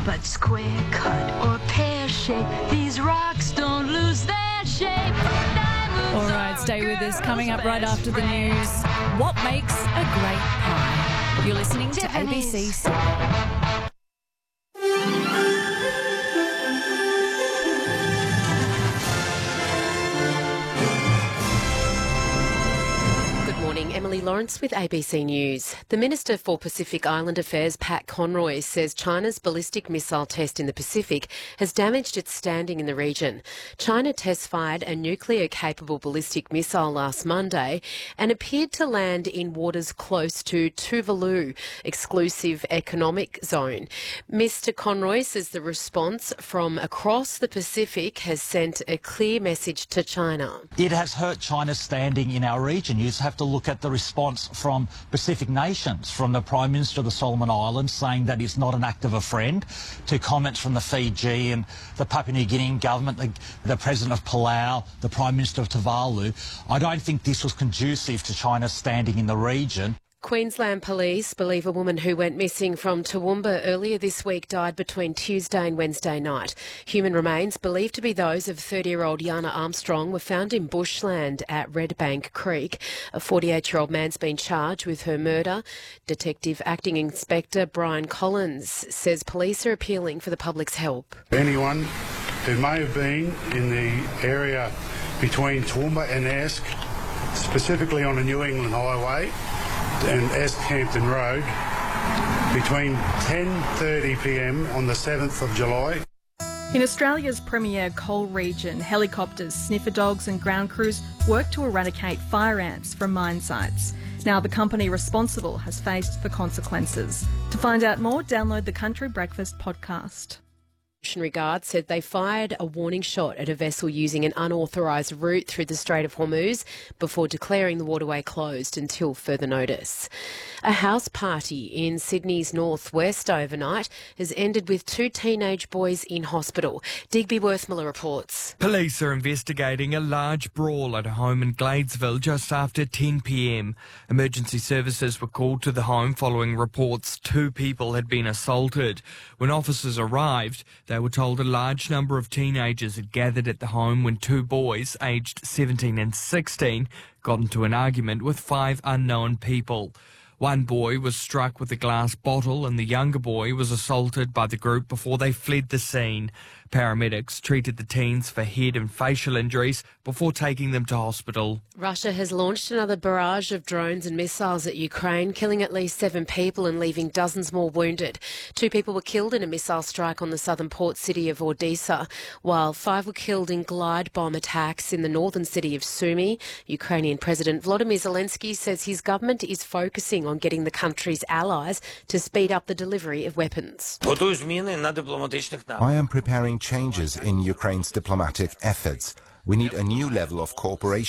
But square cut or pear shape, these rocks don't lose their shape. All right, stay with us. Coming up right after the news, what makes a great pie? You're listening to ABC Sydney. Emily Lawrence with ABC News. The Minister for Pacific Island Affairs, Pat Conroy, says China's ballistic missile test in the Pacific has damaged its standing in the region. China test-fired a nuclear-capable ballistic missile last Monday and appeared to land in waters close to Tuvalu, exclusive economic zone. Mr Conroy says the response from across the Pacific has sent a clear message to China. It has hurt China's standing in our region. You just have to look at the response from Pacific nations, from the Prime Minister of the Solomon Islands saying that he's not an act of a friend, to comments from the Fiji and the Papua New Guinea government, the President of Palau, the Prime Minister of Tuvalu. I don't think this was conducive to China's standing in the region. Queensland Police believe a woman who went missing from Toowoomba earlier this week died between Tuesday and Wednesday night. Human remains, believed to be those of 30-year-old Yana Armstrong, were found in bushland at Redbank Creek. A 48-year-old man's been charged with her murder. Detective Acting Inspector Brian Collins says police are appealing for the public's help. Anyone who may have been in the area between Toowoomba and Esk, specifically on the New England Highway and Esk-Hampton Road, between 10:30pm on the 7th of July. In Australia's premier coal region, helicopters, sniffer dogs and ground crews work to eradicate fire ants from mine sites. Now the company responsible has faced the consequences. To find out more, download the Country Breakfast podcast. Guard said they fired a warning shot at a vessel using an unauthorised route through the Strait of Hormuz before declaring the waterway closed until further notice. A house party in Sydney's northwest overnight has ended with 2 teenage boys in hospital. Digby Worthmiller reports. Police are investigating a large brawl at a home in Gladesville just after 10pm. Emergency services were called to the home following reports 2 people had been assaulted. When officers arrived, they were told a large number of teenagers had gathered at the home when 2 boys, aged 17 and 16, got into an argument with 5 unknown people. One boy was struck with a glass bottle and the younger boy was assaulted by the group before they fled the scene. Paramedics treated the teens for head and facial injuries before taking them to hospital. Russia has launched another barrage of drones and missiles at Ukraine, killing at least 7 people and leaving dozens more wounded. 2 people were killed in a missile strike on the southern port city of Odessa, while 5 were killed in glide bomb attacks in the northern city of Sumy. Ukrainian President Volodymyr Zelensky says his government is focusing on getting the country's allies to speed up the delivery of weapons. I am preparing changes in Ukraine's diplomatic efforts. We need a new level of cooperation